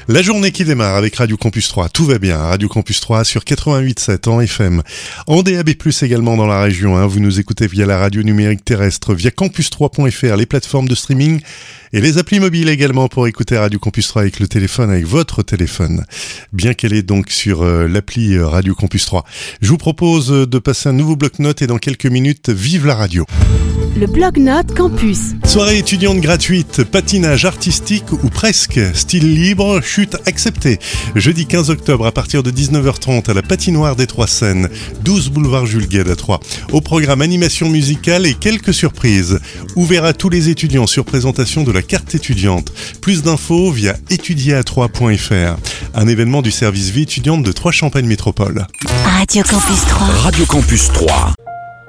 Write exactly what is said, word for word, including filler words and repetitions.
La journée qui démarre avec Radio Campus trois, tout va bien. Radio Campus trois sur quatre-vingt-huit virgule sept en F M. En D A B plus, également dans la région. Hein. Vous nous écoutez via la radio numérique terrestre, via campus trois point f r, les plateformes de streaming et les applis mobiles également pour écouter Radio Campus trois avec le téléphone, avec votre téléphone. Bien qu'elle est donc sur euh, l'appli euh, Radio Campus trois. Je vous propose euh, de passer un nouveau bloc-notes et dans quelques minutes, vive la radio. Le bloc-notes Campus. Soirée étudiante gratuite, patinage artistique ou presque, style libre, chute acceptée. Jeudi quinze octobre à partir de dix-neuf heures trente à la patinoire des Trois Seines, douze boulevard Jules Guesde à Troyes. Au programme animation musicale et quelques surprises. Ouvert à tous les étudiants sur présentation de la carte étudiante. Plus d'infos via étudier à troyes point f r. Un événement du service vie étudiante de Troyes Champagne Métropole. Radio Campus trois. Radio Campus trois.